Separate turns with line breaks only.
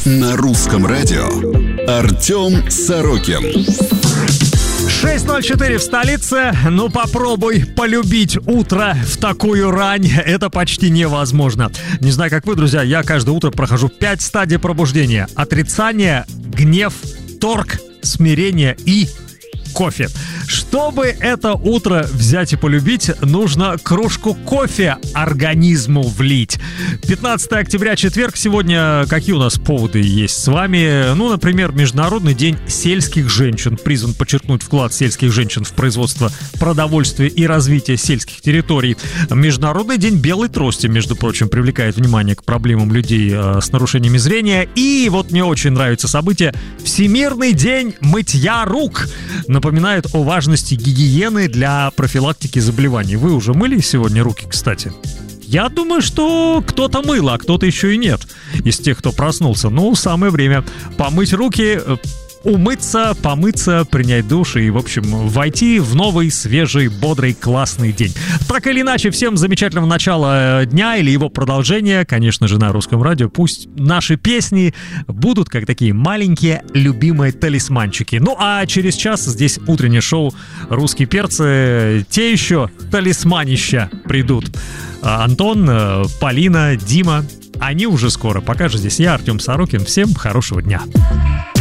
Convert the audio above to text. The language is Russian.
На русском радио Артем Сорокин.
6:04 в столице. Ну попробуй полюбить утро в такую рань. Это почти невозможно. Не знаю, как вы, друзья, я каждое утро прохожу 5 стадий пробуждения. Отрицание, гнев, торг, смирение и кофе. Чтобы это утро взять и полюбить, нужно кружку кофе организму влить. 15 октября, четверг. Сегодня какие у нас поводы есть с вами? Ну, например, Международный день сельских женщин. Призван подчеркнуть вклад сельских женщин в производство продовольствия и развитие сельских территорий. Международный день белой трости, между прочим, привлекает внимание к проблемам людей с нарушениями зрения. И вот мне очень нравится событие. Всемирный день мытья рук. Напоминает о важности гигиены для профилактики заболеваний. Вы уже мыли сегодня руки, кстати? Я думаю, что кто-то мыл, а кто-то еще и нет. Из тех, кто проснулся. Ну, самое время помыть руки, умыться, помыться, принять душ и, в общем, войти в новый, свежий, бодрый, классный день. Так или иначе, всем замечательного начала дня или его продолжения, конечно же, на русском радио. Пусть наши песни будут как такие маленькие любимые талисманчики. Ну, а через час здесь утреннее шоу «Русские перцы». Те еще талисманища придут. Антон, Полина, Дима. Они уже скоро. Пока же здесь я, Артем Сорокин. Всем хорошего дня.